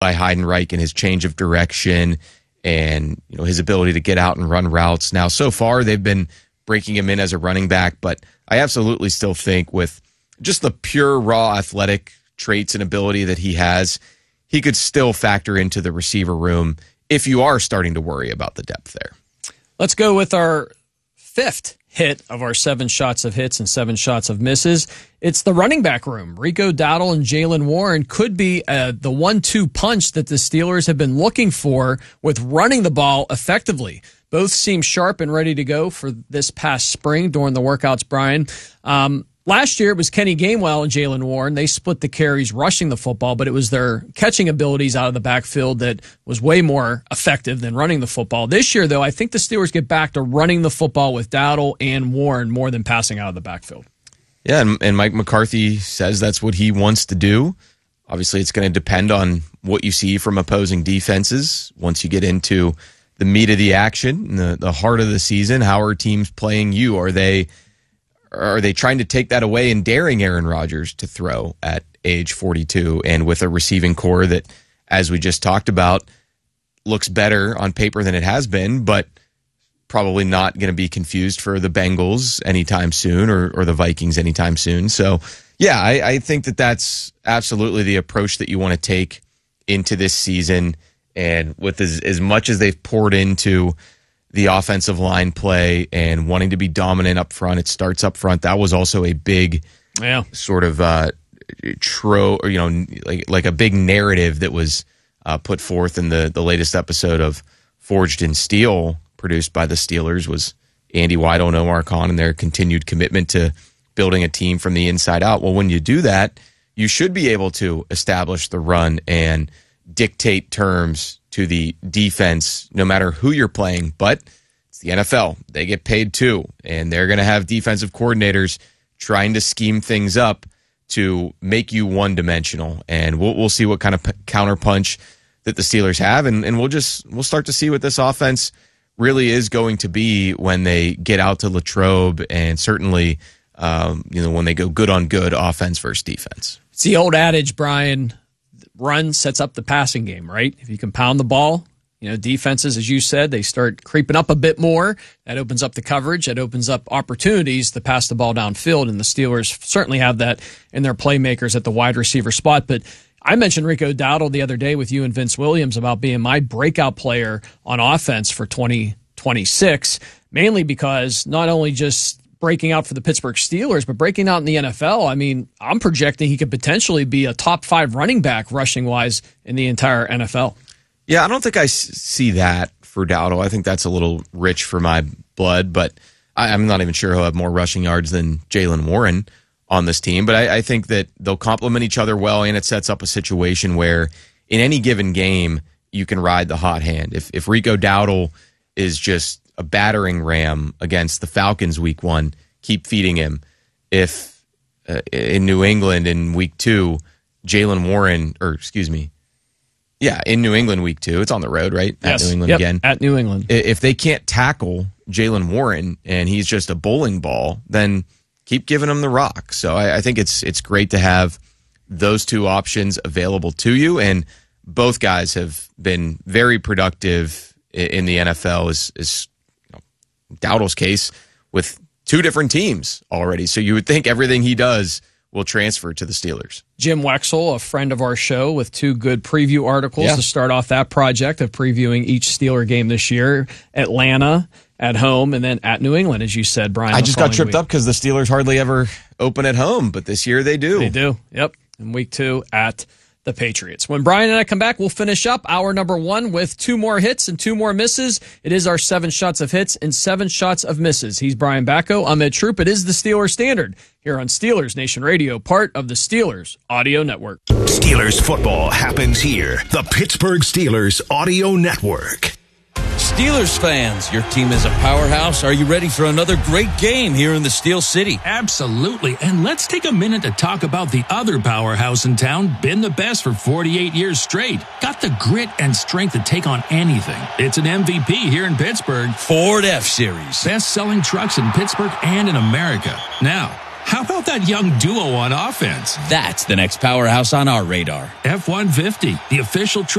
by Heidenreich and his change of direction and his ability to get out and run routes. Now, so far, they've been breaking him in as a running back, but I absolutely still think with just the pure raw athletic traits and ability that he has, he could still factor into the receiver room if you are starting to worry about the depth there. Let's go with our fifth hit of our 7 shots of hits and 7 shots of misses. It's the running back room. Rico Dowdle and Jaylen Warren could be the 1-2 punch that the Steelers have been looking for with running the ball effectively. Both seem sharp and ready to go for this past spring during the workouts, Brian. Last year, it was Kenny Gainwell and Jaylen Warren. They split the carries rushing the football, but it was their catching abilities out of the backfield that was way more effective than running the football. This year, though, I think the Steelers get back to running the football with Dowdle and Warren more than passing out of the backfield. Yeah, and Mike McCarthy says that's what he wants to do. Obviously, it's going to depend on what you see from opposing defenses once you get into the meat of the action, the heart of the season. How are teams playing you? Are they trying to take that away and daring Aaron Rodgers to throw at age 42 and with a receiving core that, as we just talked about, looks better on paper than it has been, but probably not going to be confused for the Bengals anytime soon or the Vikings anytime soon. So, yeah, I think that's absolutely the approach that you want to take into this season. And with as much as they've poured into the offensive line play and wanting to be dominant up front, it starts up front. That was also a big sort of like a big narrative that was put forth in the latest episode of Forged in Steel, produced by the Steelers, was Andy Weidel and Omar Khan and their continued commitment to building a team from the inside out. Well, when you do that, you should be able to establish the run and dictate terms to the defense, no matter who you're playing. But it's the NFL. They get paid too, and they're going to have defensive coordinators trying to scheme things up to make you one-dimensional. And we'll see what kind of counterpunch that the Steelers have, and we'll start to see what this offense really is going to be when they get out to Latrobe, and certainly when they go good on good offense versus defense. It's the old adage, Brian. Run sets up the passing game, right? If you can pound the ball, defenses, as you said, they start creeping up a bit more. That opens up the coverage. That opens up opportunities to pass the ball downfield, and the Steelers certainly have that in their playmakers at the wide receiver spot. But I mentioned Rico Dowdle the other day with you and Vince Williams about being my breakout player on offense for 2026, mainly because not only just breaking out for the Pittsburgh Steelers, but breaking out in the NFL. I mean, I'm projecting he could potentially be a top 5 running back rushing-wise in the entire NFL. Yeah, I don't think I see that for Dowdle. I think that's a little rich for my blood, but I'm not even sure he'll have more rushing yards than Jaylen Warren on this team. But I think that they'll complement each other well, and it sets up a situation where in any given game, you can ride the hot hand. If Rico Dowdle is just a battering ram against the Falcons week 1, keep feeding him. If in New England in week 2, Jaylen Warren, in New England week 2, it's on the road, right? Yes. At New England again. At New England. If they can't tackle Jaylen Warren and he's just a bowling ball, then keep giving him the rock. So I think it's great to have those two options available to you, and both guys have been very productive in the NFL, is Dowdle's case, with 2 different teams already. So you would think everything he does will transfer to the Steelers. Jim Wexel, a friend of our show, with 2 good preview articles to start off that project of previewing each Steeler game this year. Atlanta at home, and then at New England, as you said, Brian. I just got tripped up because the Steelers hardly ever open at home, but this year they do. They do, yep. In week 2 at the Patriots. When Brian and I come back, we'll finish up hour number 1 with 2 more hits and 2 more misses. It is our 7 shots of hits and 7 shots of misses. He's Brian Bacco. I'm Ed Troop. It is the Steelers Standard here on Steelers Nation Radio, part of the Steelers Audio Network. Steelers football happens here. The Pittsburgh Steelers Audio Network. Steelers fans, your team is a powerhouse. Are you ready for another great game here in the Steel City? Absolutely. And let's take a minute to talk about the other powerhouse in town, been the best for 48 years straight. Got the grit and strength to take on anything. It's an MVP here in Pittsburgh. Ford F-Series. Best-selling trucks in Pittsburgh and in America. Now, How about that young duo on offense? That's the next powerhouse on our radar. F-150, the official truck